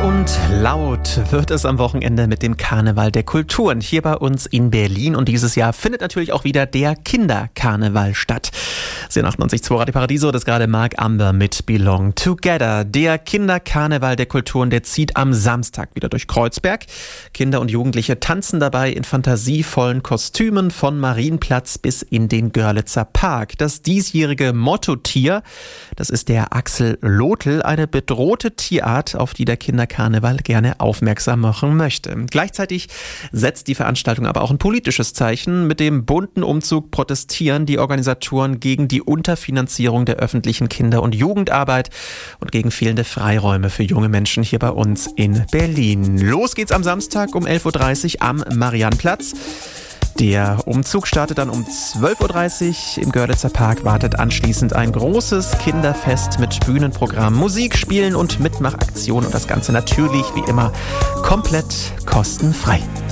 und laut wird es am Wochenende mit dem Karneval der Kulturen hier bei uns in Berlin. Und dieses Jahr findet natürlich auch wieder der Kinderkarneval statt. 98.2 Radio Paradiso, das ist gerade Mark Amber mit Belong Together. Der Kinderkarneval der Kulturen, der zieht am Samstag wieder durch Kreuzberg. Kinder und Jugendliche tanzen dabei in fantasievollen Kostümen von Marienplatz bis in den Görlitzer Park. Das diesjährige Mottotier, das ist der Axolotl, eine bedrohte Tierart, auf die der Kinderkarneval gerne aufmerksam machen möchte. Gleichzeitig setzt die Veranstaltung aber auch ein politisches Zeichen. Mit dem bunten Umzug protestieren die Organisatoren gegen die Unterfinanzierung der öffentlichen Kinder- und Jugendarbeit und gegen fehlende Freiräume für junge Menschen hier bei uns in Berlin. Los geht's am Samstag um 11.30 Uhr am Mariannplatz. Der Umzug startet dann um 12.30 Uhr. Im Görlitzer Park wartet anschließend ein großes Kinderfest mit Bühnenprogramm, Musik, Spielen und Mitmachaktionen. Und das Ganze natürlich wie immer komplett kostenfrei.